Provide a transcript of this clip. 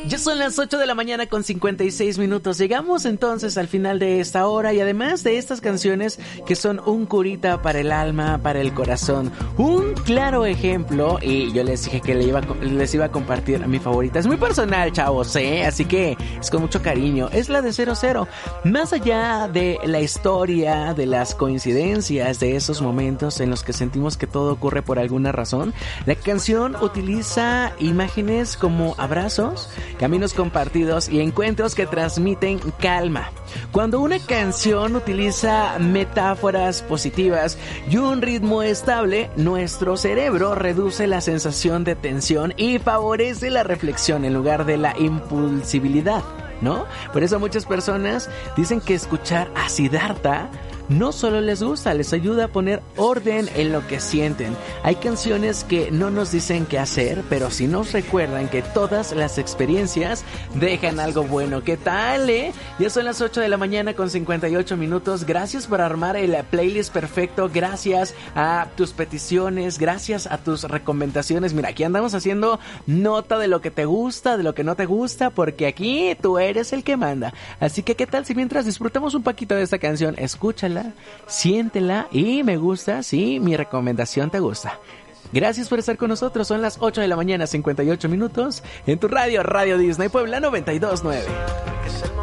Ya son las 8 de la mañana con 56 minutos. Llegamos entonces al final de esta hora y además de estas canciones que son un curita para el alma, para el corazón. Un claro ejemplo, y yo les dije que les iba a compartir mi favorita. Es muy personal, chavos, así que es con mucho cariño. Es la de 00. Más allá de la historia, de las coincidencias, de esos momentos en los que sentimos que todo ocurre por alguna razón, la canción utiliza imágenes como abrazos, caminos compartidos y encuentros que transmiten calma. Cuando una canción utiliza metáforas positivas y un ritmo estable, nuestro cerebro reduce la sensación de tensión y favorece la reflexión en lugar de la impulsibilidad, ¿no? Por eso muchas personas dicen que escuchar a Siddhartha no solo les gusta, les ayuda a poner orden en lo que sienten. Hay canciones que no nos dicen qué hacer, pero sí nos recuerdan que todas las experiencias dejan algo bueno. ¿Qué tal, Ya son las 8 de la mañana con 58 minutos. Gracias por armar el playlist perfecto. Gracias a tus peticiones, gracias a tus recomendaciones. Mira, aquí andamos haciendo nota de lo que te gusta, de lo que no te gusta, porque aquí tú eres el que manda. Así que, ¿qué tal si mientras disfrutamos un poquito de esta canción, escúchala, siéntela y me gusta si mi recomendación te gusta? Gracias por estar con nosotros. Son las 8 de la mañana, 58 minutos, en tu radio, Radio Disney Puebla 92.9.